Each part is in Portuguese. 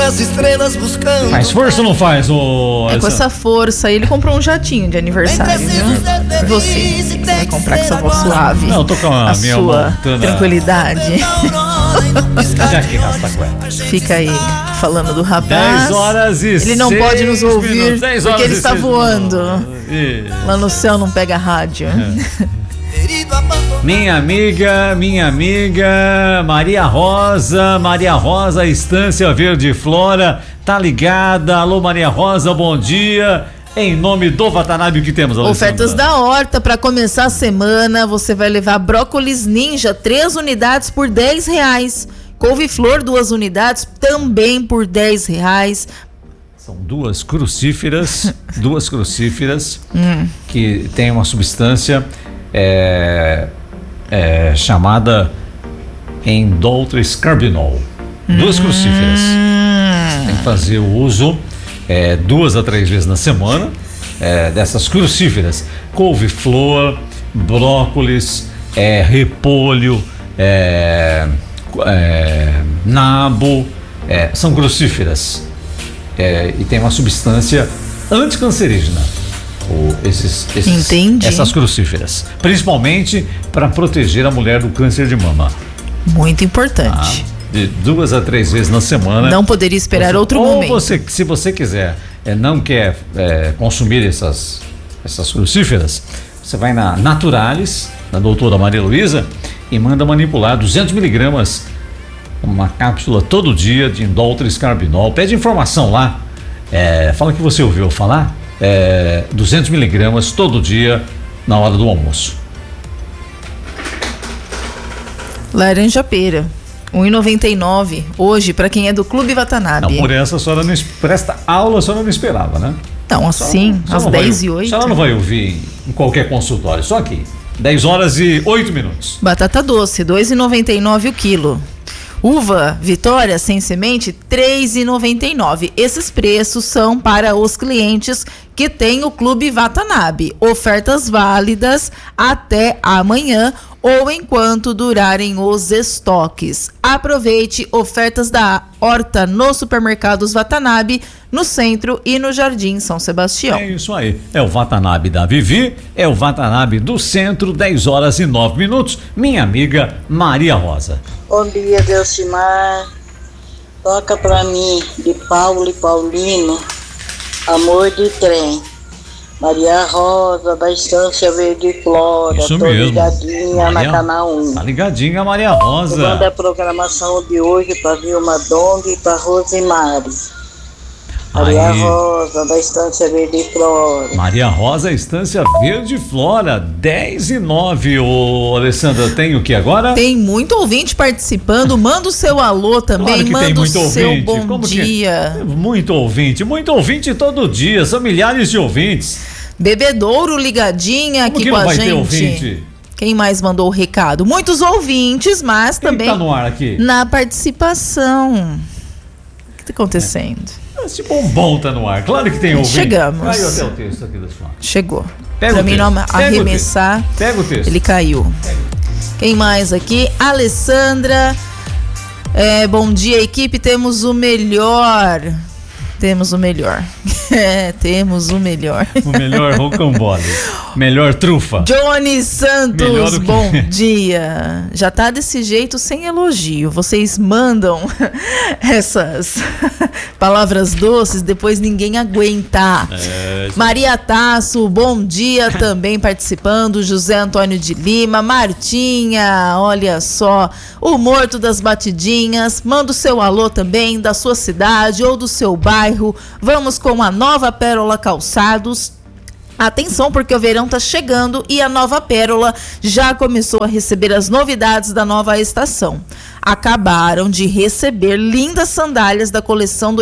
pras estrelas buscando. Faz força ou não faz, É com essa força aí, ele comprou um jatinho de aniversário, viu? Você vai comprar com essa voz suave. Não, eu tô com a minha sua montana. tranquilidade. Cadê aqui, Rastaquera? Fica aí falando do rapaz. 10 horas e Ele não pode nos ouvir porque ele está voando. Lá no céu não pega rádio. Minha amiga Maria Rosa, Estância Verde Flora, tá ligada? Alô, Maria Rosa, bom dia. Em nome do Watanabe, o que temos, Alessandra? Ofertas da Horta, para começar a semana, você vai levar brócolis ninja, 3 unidades por R$10. Couve-flor, 2 unidades, também por R$10. São duas crucíferas que tem uma substância chamada endoltriscarbinol. 2 crucíferas. Tem que fazer o uso 2 a 3 vezes na semana dessas crucíferas. Couve-flor, brócolis, repolho, nabo, são crucíferas. E tem uma substância anticancerígena. Entendi. Essas crucíferas, principalmente para proteger a mulher do câncer de mama. Muito importante. De 2 a 3 vezes na semana. Não poderia esperar outro momento. Se você quiser, não quer consumir essas crucíferas, você vai na Naturalis, da doutora Maria Luísa, e manda manipular 200 miligramas, uma cápsula todo dia de endoltriscarbinol. Pede informação lá, fala que você ouviu falar. 200 miligramas todo dia na hora do almoço. Laranja pera, R$1,99 hoje para quem é do Clube Watanabe. Não, por essa a senhora não presta aula, a senhora não esperava, né? Então, assim, às 10h08. A senhora não vai ouvir em qualquer consultório, só aqui. 10 horas e 8 minutos. Batata doce, R$2,99 o quilo. Uva Vitória sem semente, R$3,99. Esses preços são para os clientes que têm o Clube Watanabe. Ofertas válidas até amanhã ou enquanto durarem os estoques. Aproveite ofertas da Horta nos supermercados Watanabe, no centro e no Jardim São Sebastião. É isso aí. É o Watanabe da Vivi, é o Watanabe do centro, 10 horas e 9 minutos. Minha amiga Maria Rosa. Bom dia, Delcimar. Toca pra mim, de Paulo e Paulino, Amor de Trem. Maria Rosa, da Estância Verde Flora. Isso tô mesmo. ligadinha na Canal 1. Tá ligadinha, Maria Rosa. Manda a programação de hoje pra Vilma Dong e pra Rosemary. Maria Rosa, da Estância Verde Flora. Maria Rosa, Estância Verde Flora, 10h09. Ô, Alessandra, tem o que agora? Tem muito ouvinte participando. Manda o seu alô também. Claro que manda tem muito o seu ouvinte. bom Como dia. Muito ouvinte todo dia. São milhares de ouvintes. Bebedouro ligadinha Como aqui que com não a vai ter gente. ouvinte? Quem mais mandou o recado? Muitos ouvintes, mas Quem também tá no ar aqui? na participação. O que tá acontecendo? Esse bombom tá no ar. Claro que tem ouvinte. Chegamos. Caiu até o texto aqui da sua. Chegou. Pega Pra o mim texto. não arremessar. Pega o texto. Ele caiu. Quem mais aqui? Alessandra. Bom dia, equipe. Temos o melhor. Temos o melhor. Temos o melhor. O melhor rocambole. Melhor trufa. Johnny Santos, Melhor do que- bom dia. Já tá desse jeito sem elogio. Vocês mandam essas palavras doces, depois ninguém aguenta. Maria Tasso, bom dia também participando. José Antônio de Lima, Martinha, olha só. O Morto das Batidinhas. Manda o seu alô também da sua cidade ou do seu bairro. Vamos com a Nova Pérola Calçados. Atenção, porque o verão tá chegando e a Nova Pérola já começou a receber as novidades da nova estação. Acabaram de receber lindas sandálias da coleção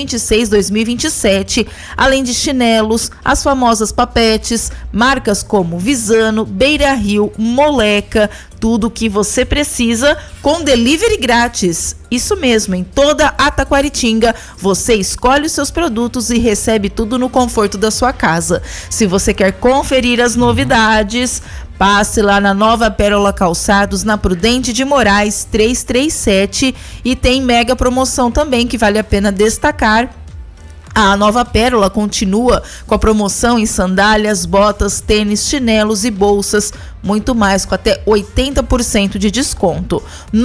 2026-2027, além de chinelos, as famosas papetes, marcas como Visano, Beira Rio, Moleca, tudo o que você precisa com delivery grátis. Isso mesmo, em toda a Taquaritinga, você escolhe os seus produtos e recebe tudo no conforto da sua casa. Se você quer conferir as novidades, Passe lá na Nova Pérola Calçados, na Prudente de Moraes 337, e tem mega promoção também que vale a pena destacar. A Nova Pérola continua com a promoção em sandálias, botas, tênis, chinelos e bolsas, muito mais, com até 80% de desconto.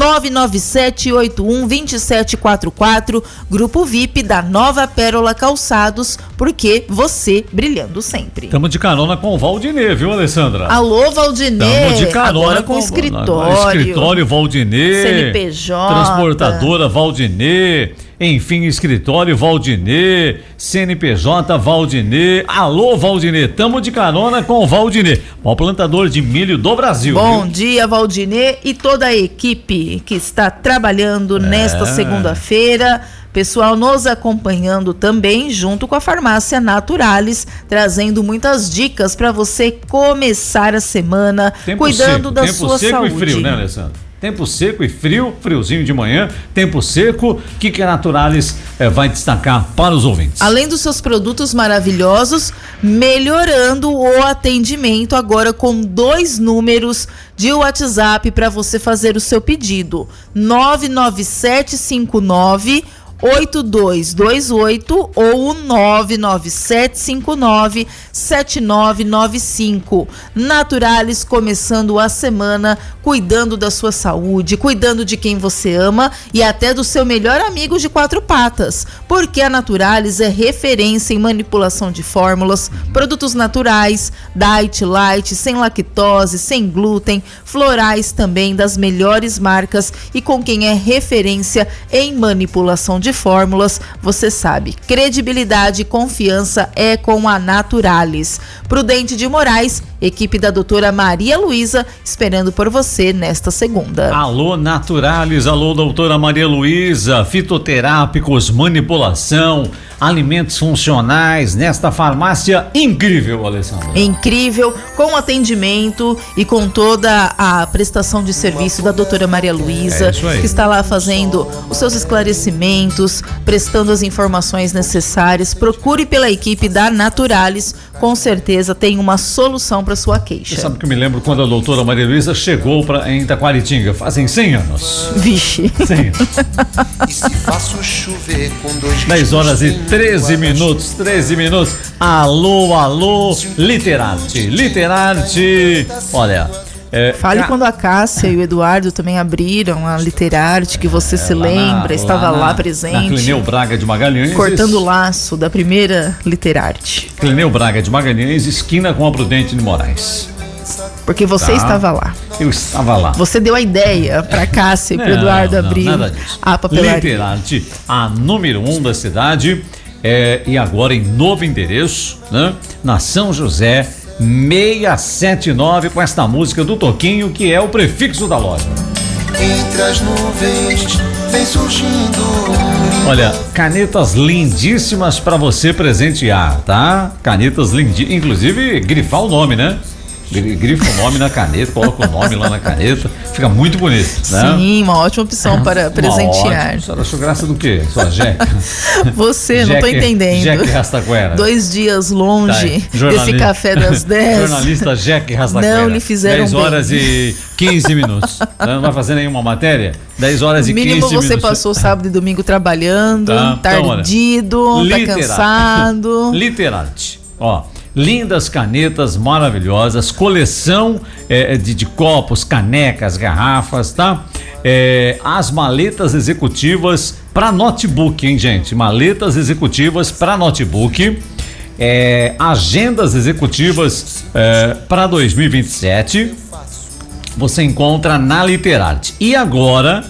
997812744, Grupo VIP da Nova Pérola Calçados, porque você brilhando sempre. Estamos de carona com o Valdinê, viu, Alessandra? Alô, Valdinê. Estamos de carona agora com escritório. Escritório Valdinê. CNPJ. Transportadora Valdinê. Enfim, escritório Valdinê, CNPJ Valdinê. Alô, Valdinê, tamo de carona com o Valdinê, o plantador de milho do Brasil. Bom dia, Valdinê, e toda a equipe que está trabalhando nesta segunda-feira. Pessoal nos acompanhando também, junto com a Farmácia Naturalis, trazendo muitas dicas para você começar a semana cuidando da sua saúde. Tempo seco e frio, né, Alessandro? Tempo seco e frio, friozinho de manhã, tempo seco, o que a Naturalis vai destacar para os ouvintes? Além dos seus produtos maravilhosos, melhorando o atendimento agora com 2 números de WhatsApp para você fazer o seu pedido. 99759-8228 ou 99759-7995. Naturalis, começando a semana cuidando da sua saúde, cuidando de quem você ama e até do seu melhor amigo de 4 patas, porque a Naturalis é referência em manipulação de fórmulas, produtos naturais, diet, light, sem lactose, sem glúten, florais também das melhores marcas e com quem é referência em manipulação de fórmulas, você sabe, credibilidade e confiança é com a Naturalis. Prudente de Moraes, equipe da doutora Maria Luísa, esperando por você nesta segunda. Alô, Naturalis, alô, doutora Maria Luísa, fitoterápicos, manipulação, alimentos funcionais, nesta farmácia incrível, Alessandra. Incrível, com atendimento e com toda a prestação de serviço da doutora Maria Luísa, que está lá fazendo os seus esclarecimentos, prestando as informações necessárias. Procure pela equipe da Naturalis, com certeza tem uma solução para sua queixa. Você sabe que eu me lembro quando a doutora Maria Luísa chegou em Itaquaritinga, fazem 100 anos. Vixe. 100 anos. 10 horas e 13 minutos. Alô, alô, Literarte. Olha, fale quando a Cássia e o Eduardo também abriram a Literarte, que você se lembra, estava lá presente. Na Clineu Braga de Magalhães. Cortando o laço da primeira Literarte. Clineu Braga de Magalhães, esquina com a Prudente de Moraes. Porque você estava lá. Eu estava lá. Você deu a ideia para Cássia e para Eduardo abrir a papelaria. Literarte, a número 1 da cidade, e agora em novo endereço, né? Na São José 679, com esta música do Toquinho, que é o prefixo da loja. Entre as nuvens vem surgindo. Olha, canetas lindíssimas para você presentear, tá? Canetas lindíssimas, inclusive grifar o nome, né? Grifa o nome na caneta, coloca o nome lá na caneta, fica muito bonito, né? Sim, uma ótima opção para presentear. A senhora achou graça do quê? Sua Jeca? Você, não tô entendendo. Jeca Rastaquera. 2 dias longe desse café das 10. Jornalista Jeca Rastaquera. Não lhe fizeram 10 horas e 15 minutos. Não vai fazer nenhuma matéria? 10 horas e 15 minutos. No mínimo você passou sábado e domingo trabalhando, tardido, tá cansado. Literarte, ó. Lindas canetas maravilhosas, coleção de copos, canecas, garrafas, tá? As maletas executivas para notebook, hein, gente? Maletas executivas para notebook, agendas executivas para 2027. Você encontra na Literarte. E agora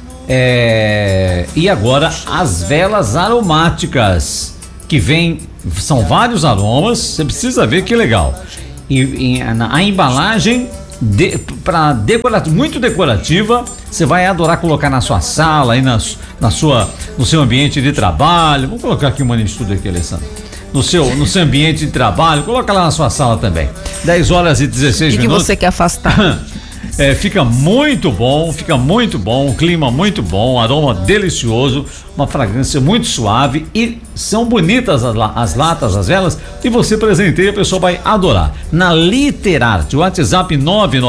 as velas aromáticas que vem. São vários aromas, você precisa ver que legal. E a embalagem muito decorativa, você vai adorar colocar na sua sala, aí no seu ambiente de trabalho. Vamos colocar aqui um maninho de estudo aqui, Alessandro. No seu ambiente de trabalho, coloca lá na sua sala também. 10 horas e 16 minutos. O que você quer afastar? Fica muito bom, um clima muito bom, aroma delicioso, uma fragrância muito suave e são bonitas as latas, as velas, e você presenteia, a pessoa vai adorar. Na Literarte, o WhatsApp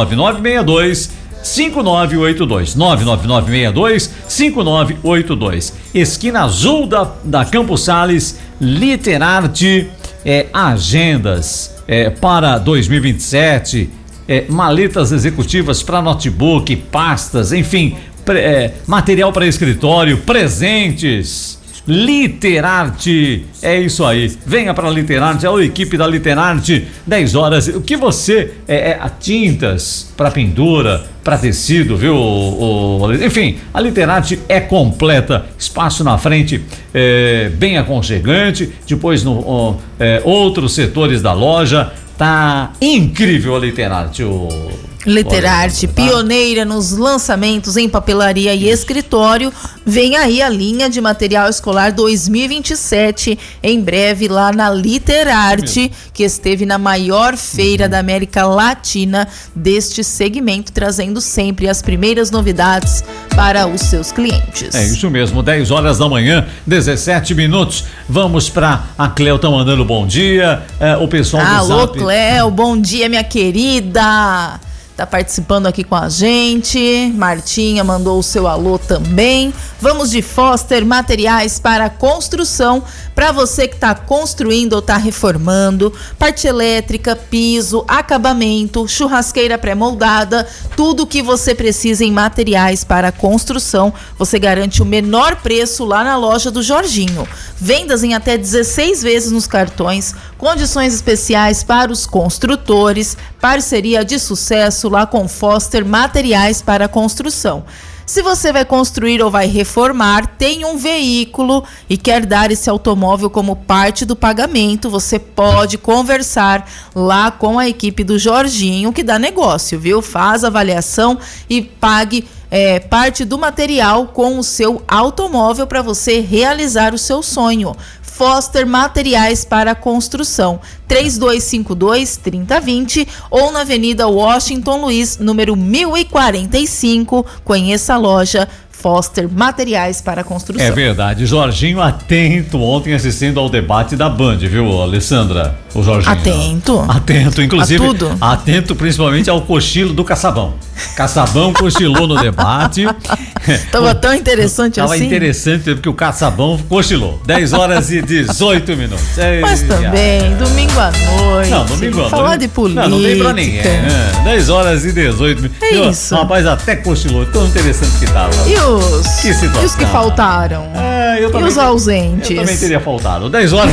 99962 5982, esquina azul da Campos Sales. Literarte, agendas para 2027, maletas executivas para notebook, pastas, enfim, material para escritório, presentes. Literarte, é isso aí, venha para Literarte, a equipe da Literarte, 10 horas, o que você, tintas para pendura, para tecido, viu, enfim, a Literarte é completa, espaço na frente, bem aconchegante, depois outros setores da loja, tá incrível a Literarte, Literarte, pioneira nos lançamentos em papelaria e escritório. Vem aí a linha de material escolar 2027, em breve lá na Literarte, que esteve na maior feira da América Latina deste segmento, trazendo sempre as primeiras novidades para os seus clientes. É isso mesmo, 10 horas da manhã, 17 minutos. Vamos para a Cléo, tá mandando bom dia. O pessoal do Alô, Zap. Cléo, bom dia, minha querida. Tá participando aqui com a gente. Martinha mandou o seu alô também. Vamos de Foster Materiais para Construção. Para você que está construindo ou está reformando, parte elétrica, piso, acabamento, churrasqueira pré-moldada, tudo que você precisa em materiais para construção, você garante o menor preço lá na loja do Jorginho. Vendas em até 16 vezes nos cartões, condições especiais para os construtores, parceria de sucesso lá com Foster Materiais para Construção. Se você vai construir ou vai reformar, tem um veículo e quer dar esse automóvel como parte do pagamento, você pode conversar lá com a equipe do Jorginho, que dá negócio, viu? Faz avaliação e pague parte do material com o seu automóvel para você realizar o seu sonho. Foster Materiais para Construção, 3252-3020 ou na Avenida Washington Luiz, número 1045. Conheça a loja Foster Materiais para Construção. É verdade, Jorginho atento ontem assistindo ao debate da Band, viu, Alessandra? O Jorginho. Atento, inclusive. A tudo. Atento principalmente ao cochilo do Caçabão. Caçabão cochilou no debate. Tava tão interessante assim? Tava interessante porque o Caçabão cochilou. 10 horas e 18 minutos. Mas também, domingo à noite. Não, domingo à noite. Falar de política. Não tem pra ninguém. 10 horas e 18 minutos. É isso. O rapaz até cochilou, tão interessante que tava. E os que faltaram? E os ausentes? Eu também teria faltado. 10 horas.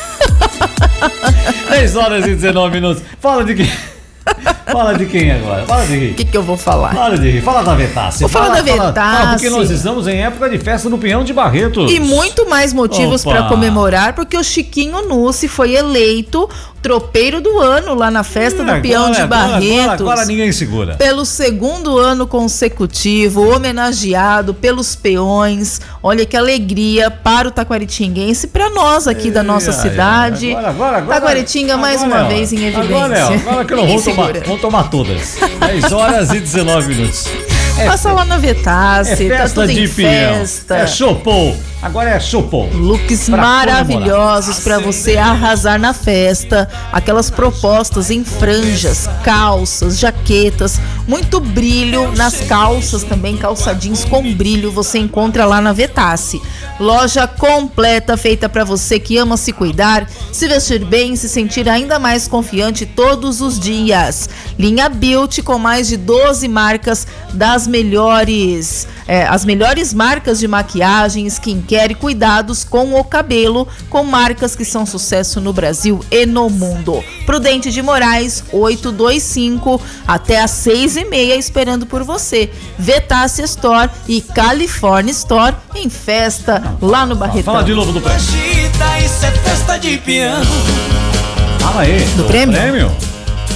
10 horas e 19 minutos. Fala de quem? Fala de quem agora? Fala de quem? O que eu vou falar? Fala da Vetácia. Vou falar da Vetácia. Porque nós estamos em época de festa no Pinhão de Barretos. E muito mais motivos para comemorar, porque o Chiquinho Nussi foi eleito tropeiro do ano lá na festa do Peão de Barretos. Agora ninguém segura. Pelo segundo ano consecutivo, homenageado pelos peões. Olha que alegria para o taquaritinguense, para nós aqui da nossa cidade. Agora, Taquaritinga mais uma vez em evidência. Agora que eu não vou tomar todas. 10 horas e 19 minutos. Passa lá na Vetácia, tá tudo em festa. É chopou. Agora é chopou. Looks maravilhosos para você arrasar na festa. Aquelas propostas em franjas, calças, jaquetas, muito brilho nas calças também, calça jeans com brilho, você encontra lá na Vetácia. Loja completa feita para você que ama se cuidar, se vestir bem, se sentir ainda mais confiante todos os dias. Linha Beauty com mais de 12 marcas das melhores, as melhores marcas de maquiagem, skincare e cuidados com o cabelo, com marcas que são sucesso no Brasil e no mundo. Prudente de Moraes, 825, até às 6h30 esperando por você. Vetácia Store e California Store em festa lá no Barretão. Fala de novo do prêmio. Isso é festa de peão. Fala aí. Do prêmio?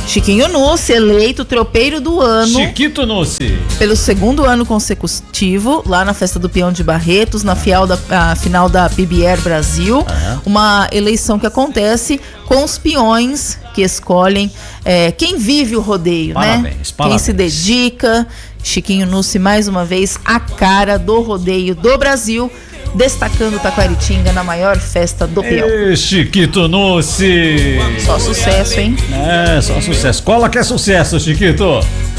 Chiquinho Nussi, eleito tropeiro do ano. Chiquito Nussi. Pelo segundo ano consecutivo, lá na Festa do Peão de Barretos, na final da PBR Brasil. Uma eleição que acontece com os peões que escolhem quem vive o rodeio, Parabéns. Quem se dedica. Chiquinho Nussi, mais uma vez, a cara do rodeio do Brasil, destacando Taquaritinga na maior festa do peão. Chiquito Nussi. Só sucesso, hein? Só sucesso. Cola que é sucesso, Chiquito.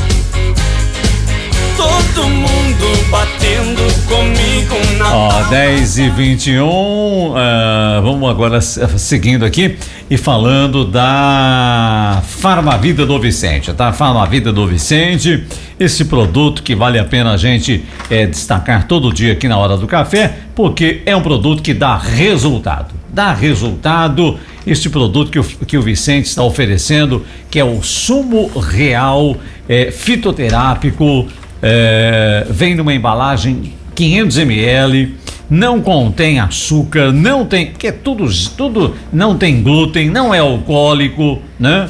Todo mundo batendo comigo na 10h21, vamos agora seguindo aqui e falando da Farmavida do Vicente, tá? Farmavida do Vicente, esse produto que vale a pena a gente destacar todo dia aqui na hora do café, porque é um produto que dá resultado. Este produto que o Vicente está oferecendo, que é o sumo real fitoterápico, vem numa embalagem 500 ml, não contém açúcar, não tem, que é tudo não tem glúten, não é alcoólico, né?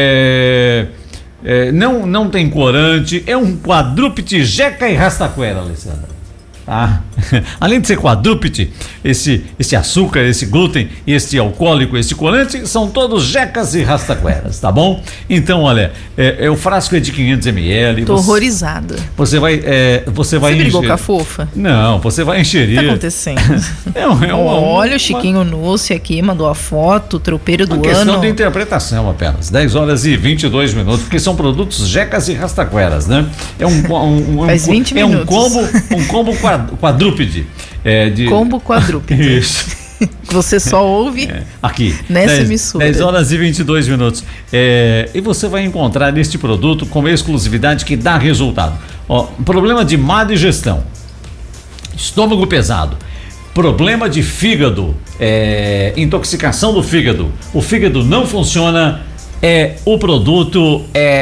Não tem corante, é um quadrúpede jeca e rastaquera, Alessandra. Tá? Além de ser quadrúpede, esse açúcar, esse glúten, esse alcoólico, esse corante, são todos jecas e rastaqueras, tá bom? Então, olha, o frasco é de 500 ml. Tô horrorizada. Você vai Você brigou com a fofa? Não, você vai encherir. O que tá acontecendo? Olha, o Chiquinho Nussi aqui mandou a foto, tropeiro do ano. Questão de interpretação apenas. 10h22, porque são produtos jecas e rastaqueras, né? Faz 20 minutos. Um combo quadrúpede. Combo quadrúpede. Isso. Você só ouve aqui nessa emissora. 10h22. E você vai encontrar neste produto com exclusividade que dá resultado. Problema de má digestão, estômago pesado, problema de fígado, intoxicação do fígado, o fígado não funciona, o produto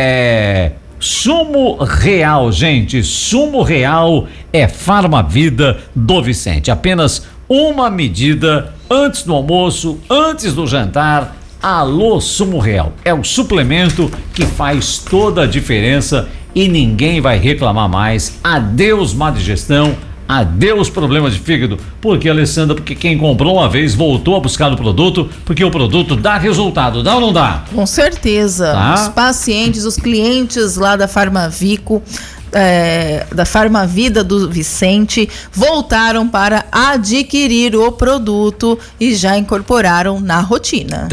Sumo Real, gente. Sumo Real é Farmavida do Vicente. Apenas uma medida antes do almoço, antes do jantar. Alô, Sumo Real. É o suplemento que faz toda a diferença e ninguém vai reclamar mais. Adeus má digestão. Adeus problema de fígado. Porque, Alessandra, porque quem comprou uma vez voltou a buscar o produto, porque o produto dá resultado, dá ou não dá? Com certeza. Tá? Os pacientes, os clientes lá da Farmavico, da Farmavida do Vicente, voltaram para adquirir o produto e já incorporaram na rotina.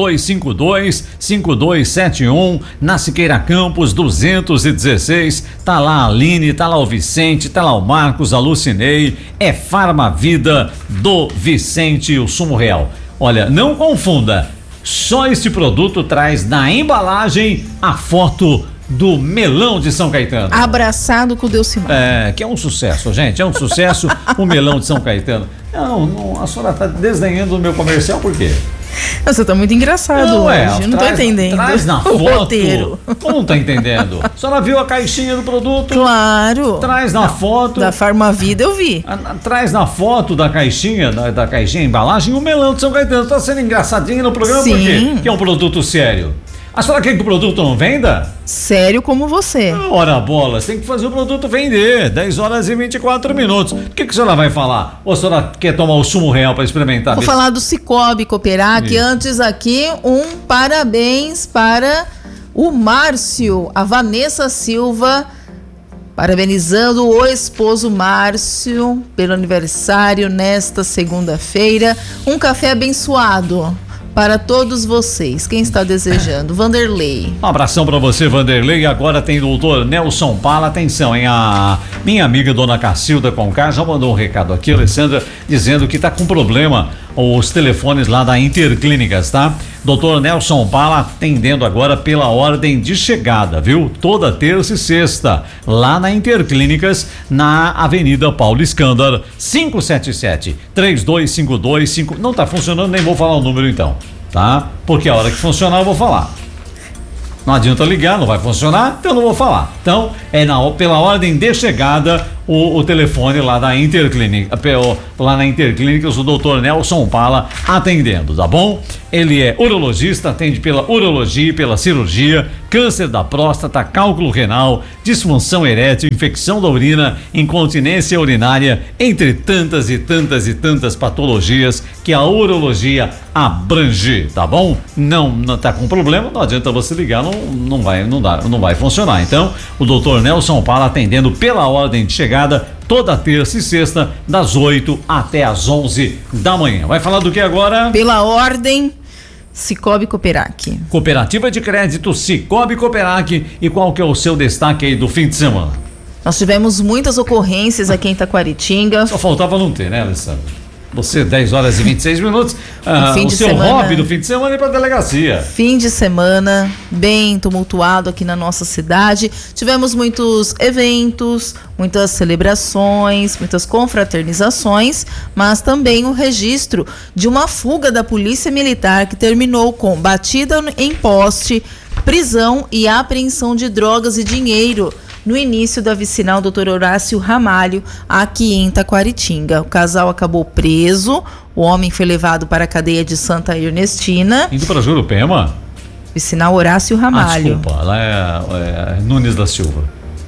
3252-5271, na Siqueira Campos 216, tá lá a Aline, tá lá o Vicente, tá lá o Marcos, a Lucinei, é Farmavida do Vicente, o Sumo Real. Olha, não confunda, só este produto traz na embalagem a foto do melão de São Caetano. Abraçado com o Delcimar. Que é um sucesso, gente, é um sucesso o melão de São Caetano. Não, a senhora tá desdenhando o meu comercial, por quê? Você tá muito engraçado hoje, não tô entendendo. Traz na foto. Roteiro. Como não tá entendendo? A senhora viu a caixinha do produto? Claro. Traz na foto. Da Farmavida eu vi. Traz na foto da caixinha, embalagem, o melão de São Caetano. Tá sendo engraçadinho no programa. Sim. Por quê? Que é um produto sério. A senhora quer que o produto não venda? Sério como você. Ora bola, você tem que fazer o produto vender. 10h24. O que a senhora vai falar? Ou a senhora quer tomar o Sumo Real para experimentar? Vou falar do Cicobi Cooperar, que antes aqui um parabéns para o Márcio, a Vanessa Silva, parabenizando o esposo Márcio pelo aniversário nesta segunda-feira. Um café abençoado para todos vocês. Quem está desejando? Vanderlei. Um abração para você, Vanderlei. Agora tem o doutor Nelson Pala. Atenção, hein? A minha amiga dona Cacilda Concar já mandou um recado aqui, Alessandra, dizendo que tá com problema os telefones lá da Interclínicas, tá? Doutor Nelson Pala atendendo agora pela ordem de chegada, viu? Toda terça e sexta, lá na Interclínicas, na Avenida Paulo Escândar, 577-3252-5. Não tá funcionando, nem vou falar o número então, tá? Porque a hora que funcionar eu vou falar. Não adianta ligar, não vai funcionar, então eu não vou falar. Então, pela ordem de chegada, o telefone lá da Interclínica, lá na Interclínica, o doutor Nelson Pala atendendo, tá bom? Ele é urologista, atende pela urologia, pela cirurgia, câncer da próstata, cálculo renal, disfunção erétil, infecção da urina, incontinência urinária, entre tantas e tantas e tantas patologias que a urologia abrange, tá bom? Não tá com problema, não adianta você ligar, não vai funcionar. Então, o doutor Nelson Pala atendendo pela ordem de chegada toda terça e sexta, das 8 até as 11 da manhã. Vai falar do que agora? Pela ordem, Cicobi Cooperac. Cooperativa de Crédito Cicobi Cooperac. E qual que é o seu destaque aí do fim de semana? Nós tivemos muitas ocorrências aqui em Taquaritinga. Só faltava não ter, né, Alessandro? Você, 10 horas e 26 minutos, o seu hobby do fim de semana é para a delegacia. Fim de semana bem tumultuado aqui na nossa cidade. Tivemos muitos eventos, muitas celebrações, muitas confraternizações, mas também o registro de uma fuga da Polícia Militar que terminou com batida em poste, prisão e apreensão de drogas e dinheiro no início da vicinal Dr. Horácio Ramalho, aqui em Taquaritinga. O casal acabou preso, o homem foi levado para a cadeia de Santa Ernestina. Indo para Jurupema? Vicinal Horácio Ramalho. Desculpa, lá é Nunes da Silva.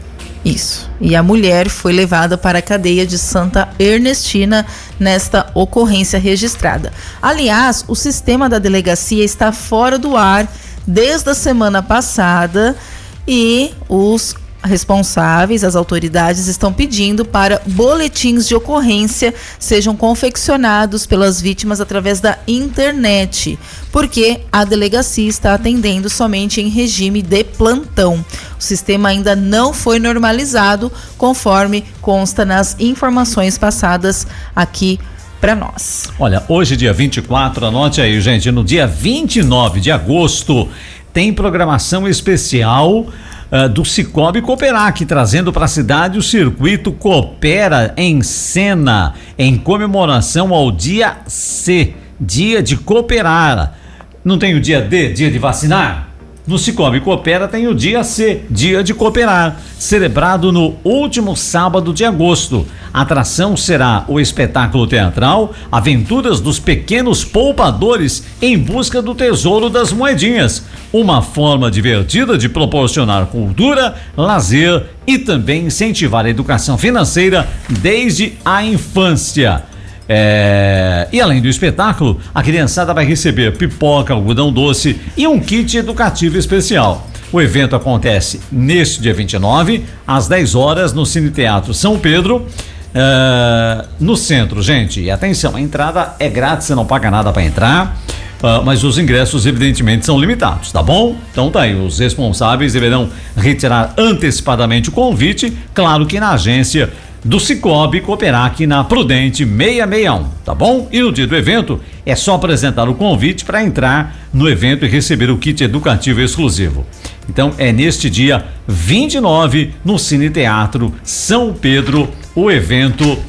Isso. E a mulher foi levada para a cadeia de Santa Ernestina nesta ocorrência registrada. Aliás, o sistema da delegacia está fora do ar desde a semana passada e os responsáveis, as autoridades estão pedindo para boletins de ocorrência sejam confeccionados pelas vítimas através da internet, porque a delegacia está atendendo somente em regime de plantão. O sistema ainda não foi normalizado, conforme consta nas informações passadas aqui para nós. Olha, hoje dia 24, anote aí, gente, no dia 29 de agosto tem programação especial do Cicobi Cooperac, trazendo para a cidade o circuito Coopera em Cena, em comemoração ao dia C, dia de cooperar. Não tem o dia D, dia de vacinar? No Cicobi Coopera tem o dia C, dia de cooperar, celebrado no último sábado de agosto. A atração será o espetáculo teatral Aventuras dos Pequenos Poupadores em Busca do Tesouro das Moedinhas, uma forma divertida de proporcionar cultura, lazer e também incentivar a educação financeira desde a infância. E além do espetáculo, a criançada vai receber pipoca, algodão doce e um kit educativo especial. O evento acontece neste dia 29, às 10 horas, no Cine Teatro São Pedro, no centro, gente. E atenção, a entrada é grátis, você não paga nada para entrar, mas os ingressos evidentemente são limitados, tá bom? Então tá aí, os responsáveis deverão retirar antecipadamente o convite, claro que na agência do Cicobi Cooperac, na Prudente 661, tá bom? E no dia do evento é só apresentar o convite para entrar no evento e receber o kit educativo exclusivo. Então é neste dia 29 no Cine Teatro São Pedro, o evento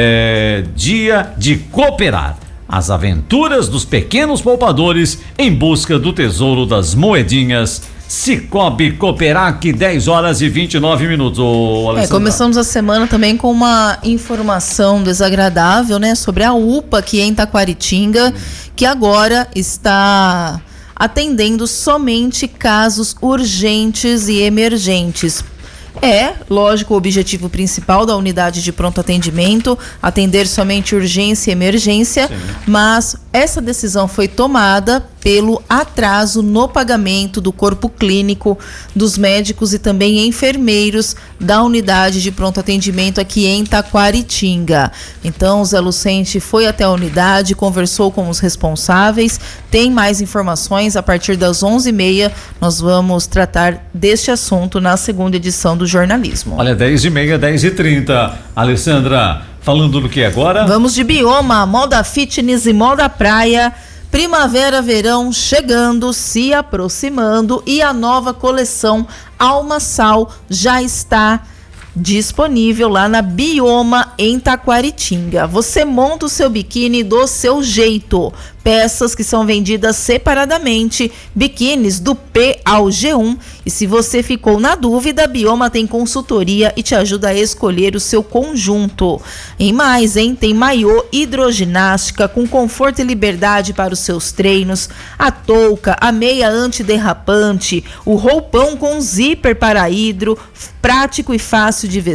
Dia de Cooperar. As aventuras dos pequenos poupadores em busca do tesouro das moedinhas. Cicobi Cooperac, 10 horas e 29 minutos. Começamos a semana também com uma informação desagradável, né, sobre a UPA aqui em Taquaritinga, que agora está atendendo somente casos urgentes e emergentes. Lógico, o objetivo principal da unidade de pronto atendimento, atender somente urgência e emergência, sim, mas essa decisão foi tomada pelo atraso no pagamento do corpo clínico dos médicos e também enfermeiros da unidade de pronto atendimento aqui em Taquaritinga. Então, o Zé Lucente foi até a unidade, conversou com os responsáveis, tem mais informações a partir das 11h30, nós vamos tratar deste assunto na segunda edição do jornalismo. Olha, 10h30, 10h30. Alessandra, falando do que agora? Vamos de bioma, moda fitness e moda praia. Primavera, verão chegando, se aproximando e a nova coleção Alma Sal já está disponível lá na Bioma em Taquaritinga. Você monta o seu biquíni do seu jeito. peças que são vendidas separadamente, biquínis do P ao G1. E se você ficou na dúvida, a Bioma tem consultoria e te ajuda a escolher o seu conjunto. Em mais, hein? Tem maiô hidroginástica com conforto e liberdade para os seus treinos, a touca, a meia antiderrapante, o roupão com zíper para hidro, prático e fácil de vestir.